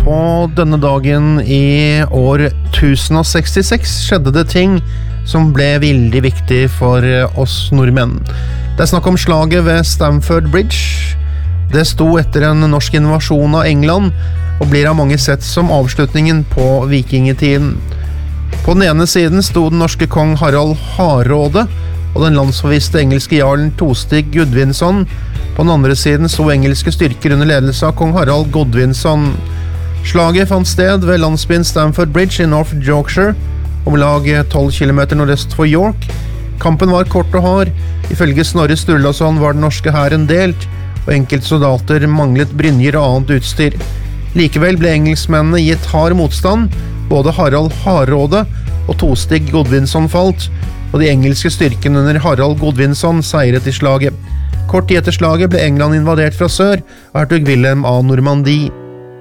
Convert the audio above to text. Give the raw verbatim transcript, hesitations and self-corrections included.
På denne dagen i år tusen og sekstiseks skjedde det ting som ble veldig viktig for oss nordmenn. Det er snakk om slaget ved Stamford Bridge. Det sto etter en norsk invasjon av England, og blir av mange sett som avslutningen på vikingetiden. På den ene siden sto den norske kong Harald Hardråde og den landsforviste engelske jarlen Tostig Gudvindsson. På den andre siden sto engelske styrker under ledelse av kong Harald Godvindsson. Slaget fant sted ved landsbyen Stamford Bridge i North Yorkshire, om lag tolv kilometer nordøst for York. Kampen var kort og hard. Ifølge Snorre Sturlason var den norske hæren delt, og enkelte soldater manglet brynjer og annet utstyr. Likevel ble engelskmennene gitt hard motstand. Både Harald Hardråde og Tostig Godvindsson falt, og de engelske styrkene under Harald Godvindsson seiret i slaget. Kort tid etter slaget ble England invadert fra sør av hertug Wilhelm av Normandie.